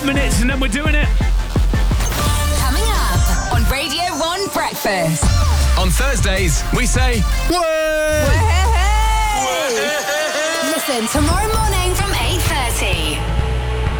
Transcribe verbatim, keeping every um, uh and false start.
Minutes and then we're doing it. Coming up on Radio one Breakfast. On Thursdays, we say, Way! Listen tomorrow morning